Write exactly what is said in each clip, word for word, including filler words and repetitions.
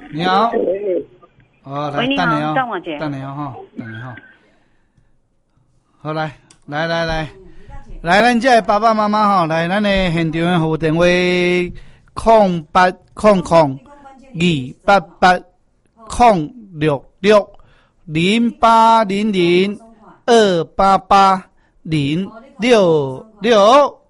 你好。 哦， 来，等你哦， 等你哦，哈，等你哈。好，来，来来来，来，咱这爸爸妈妈哈，来，咱的现场的户电话空八空空二八八空六六零八零零二八八零六六。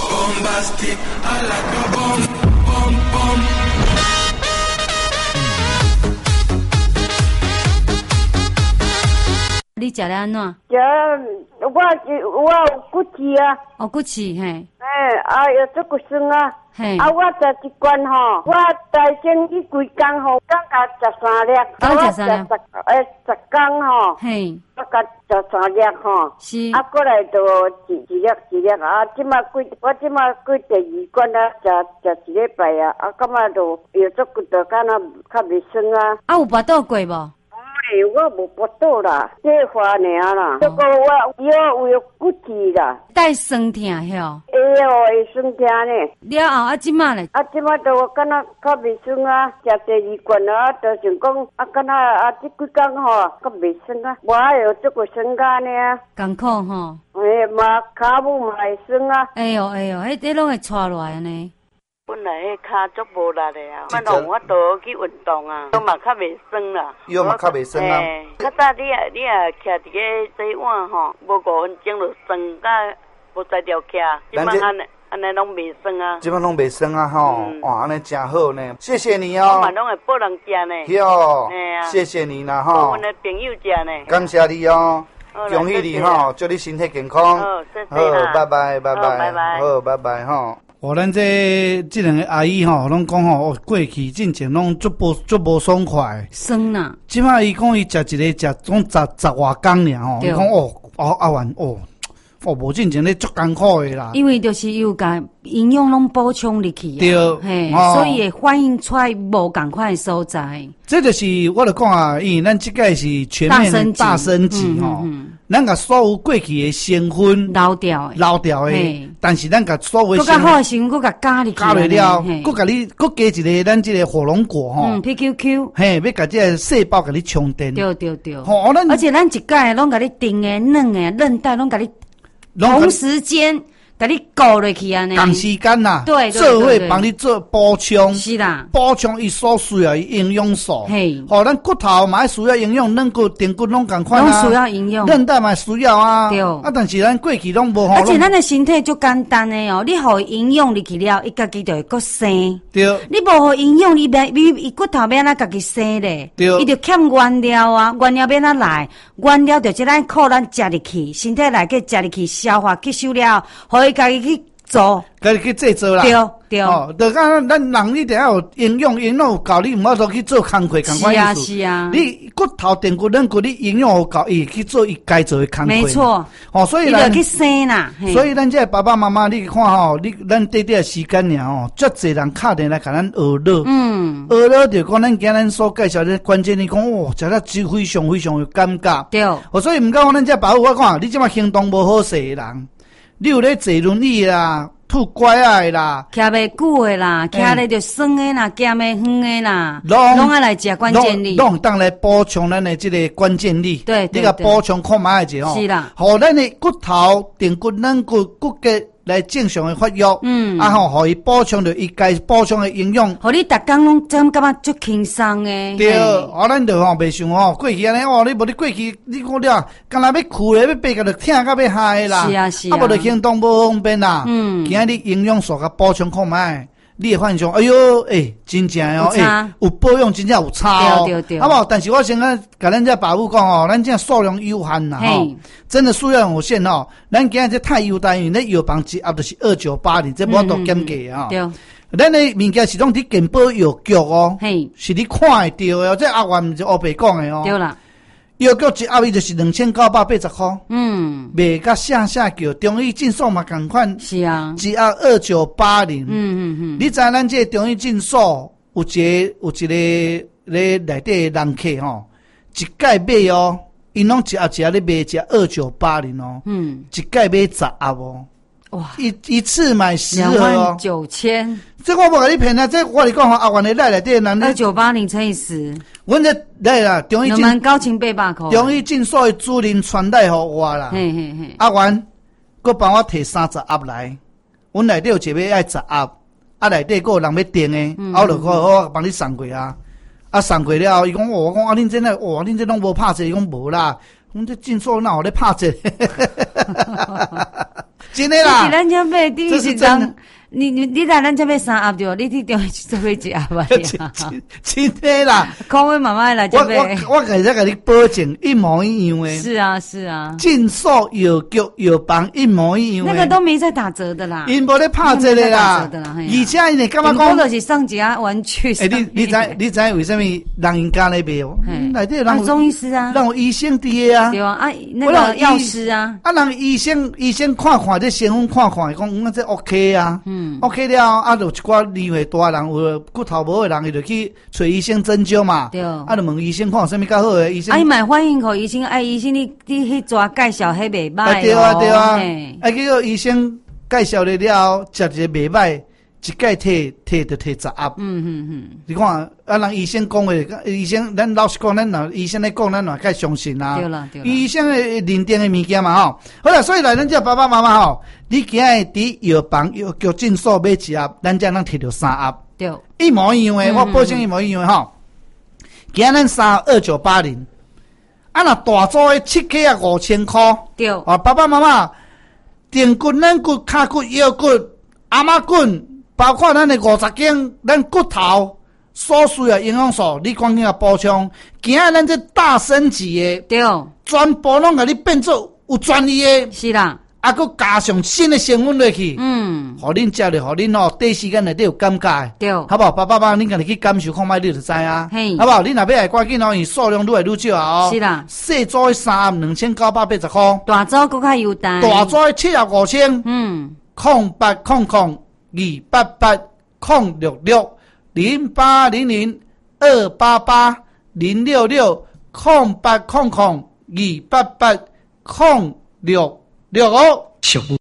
你食了安怎？ 食我我有骨刺啊。 哦，骨刺嘿。 哎，啊，要做骨酸啊。 嘿。 啊，我食一罐吼，我大先去规工吼，刚甲食三粒。 刚食三粒。 诶，十工吼。 嘿。 我甲食三粒吼。 是。 啊，过来就一一粒一粒啊，即马过我即马过第二罐啊，食食一礼拜啊，啊，感觉就要做骨头敢若较袂酸啊。 啊，有跋倒过无？ 欸、我无腹肚啦，这花尔啦。不过我腰有骨刺啦， 带酸痛吼。 会哦，会酸痛呢。 了后啊，即马咧？ 啊，即马都我敢若较袂酸啊，食第二罐啊，就想讲啊，敢若啊，即几工吼，较袂酸啊，我还有做过酸干呢。 艰苦吼。 诶，嘛骹母嘛会酸啊。 哎哟哎哟，迄迄拢会带落来呢。 本来迄骹足无力的啊，嘛让我倒去运动啊，都嘛较袂酸啦。 腰嘛较袂酸啊。 较早你啊你啊徛伫个洗碗吼，无五分钟就酸甲无在条徛，即摆安尼安尼拢袂酸啊。 即摆拢袂酸啊吼，哇，安尼真好呢，谢谢你哦。 我嘛拢会拨人食呢。 哟，谢谢你啦吼。 阮的朋友食呢。 感谢你哦，恭喜你吼，祝你身体健康。 好，谢谢好，拜拜拜拜，好，拜拜吼。哦，咱这这两个阿姨吼，拢讲吼，过去进前拢足无足无爽快， 酸啦。 即摆伊讲伊食一个食总十十外工尔吼，伊讲哦哦阿元哦，哦无进前咧足艰苦的啦。 因为就是有甲营养拢补充入去啊， 对， 嘿，哦、所以会反映出来无共款的所在。 这就是我就讲啊，因为咱即个是全面的大升级吼。咱甲所有过去的成分捞掉， 捞掉的，但是咱甲所有的更较好的成分，佮加入去， 加入了，佮甲你佮加一个咱这个火龙果吼， 嗯 ，P Q Q， 嘿，要甲这个细胞甲你充电， 对对对， 吼，咱而且咱一盖拢甲你定的、软的、韧带拢甲你同时间。甲你搞落去安尼， 同时间呐， 对， 做伙帮你做补充， 是啦， 补充伊所需要的营养素， 嘿， 吼，咱骨头嘛需要营养，软骨、丁骨拢共款啊， 拢需要营养， 韧带嘛需要啊， 对， 啊，但是咱过去拢无， 而且咱的身体就简单的哦，你互营养入去了，伊家己就会搁生， 对， 你无互营养，你免你伊骨头免哪家己生咧， 对， 伊就欠原料啊，原料免哪来，原料就是咱靠咱食入去，身体内去食入去，消化吸收了，互伊家己去。做， 家己去制作啦。 对对， 哦，就讲咱人一定要有营养，营养有够，你毋好说去做工课，共款意思。 是啊是啊。 你骨头、丁骨、软骨，你营养有够，伊去做伊该做的工课。 没错。 哦，所以咱去生啦。 所以咱这爸爸妈妈，你看吼，你咱短短时间尔吼，足侪人敲电来甲咱学乐。嗯。学乐就讲咱今咱所介绍的关键，你讲哦，食了真非常非常有感觉。 对。 哦，所以毋讲讲咱这爸母，我看你即马行动无好势的人。你有咧坐轮椅啦，拄拐仔啦， 徛袂久的啦，徛咧就酸的啦，行袂远的啦，拢爱来食关键力， 拢当来补充咱的这个关键力。 对对对， 你甲补充看卖者吼。 是啦， 互咱的骨头、丁骨、软骨、骨骼来正常的发育。嗯，啊吼，互伊补充着伊该补充的营养。 互你逐工拢怎感觉足轻松的。 对，啊，咱着吼袂想吼，过去安尼哦，你无你过去，你看了，干那要哭咧，要爬个着疼甲要害啦。 是啊是啊。 啊，无着行动无方便啦。嗯。今日营养素甲补充看卖。你会发现，哎哟，诶、欸，真正哦，诶、欸，有保养真正有差哦， 对对对， 好不好？但是我先甲甲咱这爸母讲哦，咱这数量有限啦，吼，真的数量有限哦。咱今日这太优待，因为咱药房一盒就是二九八零，这无多减价啊。 对， 咱的物件是拢伫健保药局哦，嘿，是你看会到的哦，这阿元毋是黑白讲的哦。 对啦。 药局一盒伊就是两千九百八十块，嗯，卖甲下下叫中医进数嘛共款， 是啊， 一盒二九八零，嗯嗯嗯， 你知咱这中医进数有一个有一个咧内底人客吼，一盖买哦，因拢一盒一盒咧卖只二九八零哦，嗯，一盖买十盒哦， 哇， 一一次买十两盒哦万。九千， 这我无甲你骗啊！这我跟你讲吼，阿元的内内底人二咧， 九八零乘以十， 阮这来啦，中医两进万九千八百块。 中医进所的主人传代互我啦。 嘿嘿嘿， 阿元，佮帮我摕三十盒来，阮内底有一个爱十盒，啊内底佮有人要订的， 嗯啊我就讲我帮你送过啊。啊送过了后，伊讲哦，我讲啊恁这个，哇恁这拢无拍折，伊讲无啦，阮这进所哪有咧拍折？真的啦， 是咱这买第一是这是真的当，你你你来咱这买三盒对，你去中去做买一盒吧真真真的啦。 讲话妈妈来我这买。 我我给这个你保证一模一样的， 是啊是啊， 进所药局药房一模一样的。 那个都没在打折的啦。 因无咧拍这个啦， 那个没在打折的啦嘿啊而且因会感觉我讲， 就是上家玩具上诶， 面。 你你知你知为什么人因家咧卖哦？ 嘿内底有啊人中医师啊， 人有医生伫的啊， 对啊啊那我让医个药师啊， 啊人医生医生看看这成分看看，讲嗯这 OK 啊， 嗯 OK 了，啊就一寡年岁大的人有骨头无的人，伊就去找医生针灸嘛， 对啊就问医生看有啥物较好的医生啊，伊买欢迎口医生，哎，医生你你去抓介绍迄袂歹啊对啊对啊， 嘿啊结果医生介绍了了后，食一个袂歹，一盖摕摕就摕十盒。 嗯嗯嗯， 你看，啊，人医生讲的，医生咱老实讲，咱若医生咧讲，咱哪该相信啊？ 对啦对啦医生诶认定的物件嘛吼。好啦，所以来咱这爸爸妈妈吼，你今日伫药房药局诊所买一盒，咱才能摕到三盒， 对， 一模一样诶， 嗯我保证一模一样诶吼。今日咱三二九八零，啊，若大组诶七克啊五千块。 对， 啊，爸爸妈妈，顶骨、软骨、骹骨、腰骨、阿妈棍，包括咱的五十斤，咱骨头所需的营养素，你赶紧啊补充。今仔咱这大升级的， 对， 全部拢甲你变做有专利的， 是啦， 啊，佮加上新的成分落去， 嗯， 互恁食着，互恁哦，短时间内底有感觉的。 对， 好不好？爸爸妈妈，恁家己去感受看卖，你就知啊。 嘿好不好？恁若要来赶紧哦，伊数量愈来愈少啊哦。 是啦细组的三盒两千九百八十块。 大组更较优待， 大组的七盒五千， 嗯， 空八空空二八八空六六零八零零二八八零六六空八空空二八八空六六哦。 俗